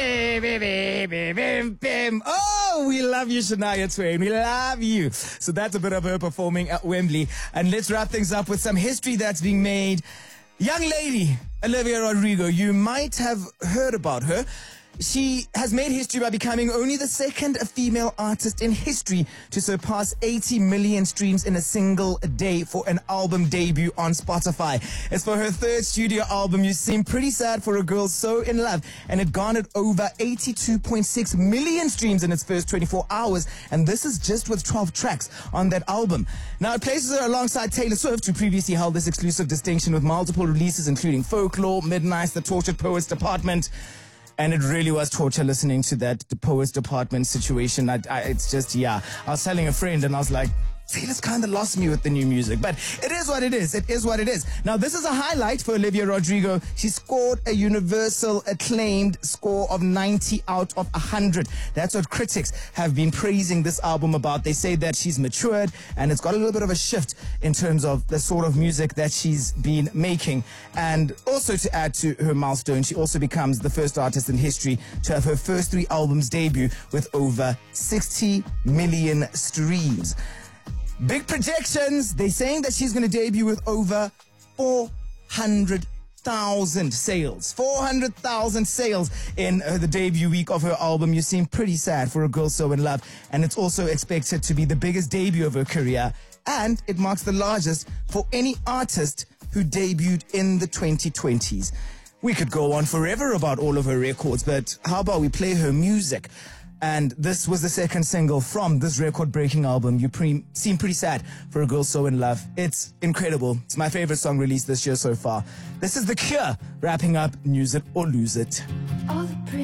Oh, we love you, Shania Twain. We love you. So that's a bit of her performing at Wembley. And let's wrap things up with some history that's being made. Young lady, Olivia Rodrigo, you might have heard about her. She has made history by becoming only the second female artist in history to surpass 80 million streams in a single day for an album debut on Spotify. As for her third studio album, You Seem Pretty Sad for a Girl So in Love, and it garnered over 82.6 million streams in its first 24 hours, and this is just with 12 tracks on that album. Now, it places her alongside Taylor Swift, who previously held this exclusive distinction with multiple releases, including Folklore, Midnight, The Tortured Poets Department. And it really was torture listening to that the Poets Department situation. It's just, I was telling a friend and I was like, Taylor's kind of lost me with the new music. But it is what it is. It is what it is. Now, this is a highlight for Olivia Rodrigo. She scored a universal acclaimed score of 90 out of 100. That's what critics have been praising this album about. They say that she's matured and it's got a little bit of a shift in terms of the sort of music that she's been making. And also to add to her milestone, she also becomes the first artist in history to have her first 3 albums debut with over 60 million streams. Big projections. They're saying that she's going to debut with over 400,000 sales. 400,000 sales in the debut week of her album, You Seem Pretty Sad for a Girl So in Love. And it's also expected to be the biggest debut of her career. And it marks the largest for any artist who debuted in the 2020s. We could go on forever about all of her records, but how about we play her music? And this was the second single from this record-breaking album, You Seem Pretty Sad for a Girl So in Love. It's incredible. It's my favorite song released this year so far. This is The Cure, wrapping up News It or Lose It. All the